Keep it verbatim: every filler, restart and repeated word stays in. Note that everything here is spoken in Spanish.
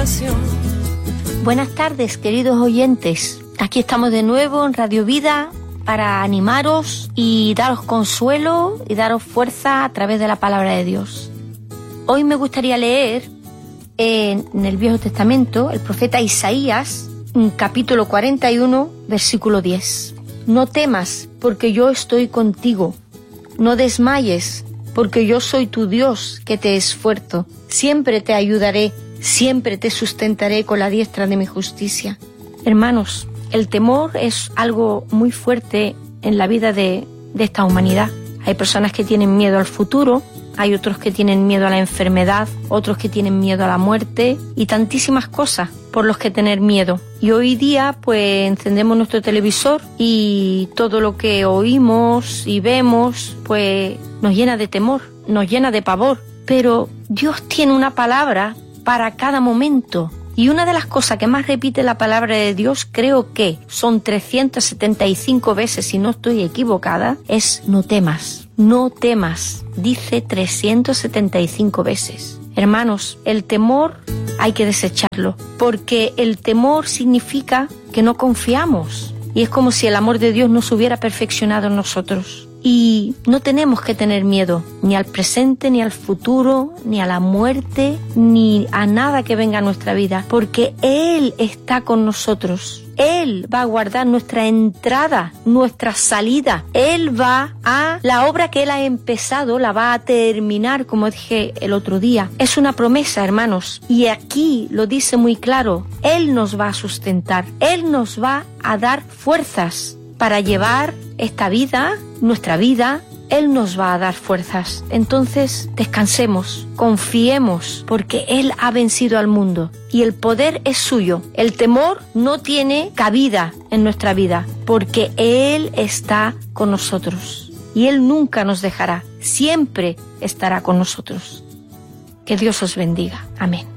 inspiración. Buenas tardes, queridos oyentes. Aquí estamos de nuevo en Radio Vida para animaros y daros consuelo y daros fuerza a través de la palabra de Dios. Hoy me gustaría leer en el Viejo Testamento el profeta Isaías, capítulo cuarenta y uno, versículo diez. No temas, porque yo estoy contigo. No desmayes, porque yo soy tu Dios, que te esfuerzo. Siempre te ayudaré, siempre te sustentaré con la diestra de mi justicia. Hermanos, el temor es algo muy fuerte en la vida de, de esta humanidad. Hay personas que tienen miedo al futuro, hay otros que tienen miedo a la enfermedad, otros que tienen miedo a la muerte y tantísimas cosas por los que tener miedo. Y hoy día pues encendemos nuestro televisor y todo lo que oímos y vemos pues nos llena de temor, nos llena de pavor. Pero Dios tiene una palabra para cada momento. Y una de las cosas que más repite la palabra de Dios, creo que son trescientas setenta y cinco veces, si no estoy equivocada, es no temas, no temas. Dice trescientas setenta y cinco veces. Hermanos, el temor hay que desecharlo, porque el temor significa que no confiamos. Y es como si el amor de Dios no se hubiera perfeccionado en nosotros. Y no tenemos que tener miedo, ni al presente, ni al futuro, ni a la muerte, ni a nada que venga a nuestra vida, porque Él está con nosotros. Él va a guardar nuestra entrada, nuestra salida. Él va a, la obra que Él ha empezado, la va a terminar, como dije el otro día. Es una promesa, hermanos, y aquí lo dice muy claro. Él nos va a sustentar, Él nos va a dar fuerzas para llevar esta vida, nuestra vida. Él nos va a dar fuerzas. Entonces, descansemos, confiemos, porque Él ha vencido al mundo y el poder es suyo. El temor no tiene cabida en nuestra vida, porque Él está con nosotros y Él nunca nos dejará, siempre estará con nosotros. Que Dios os bendiga. Amén.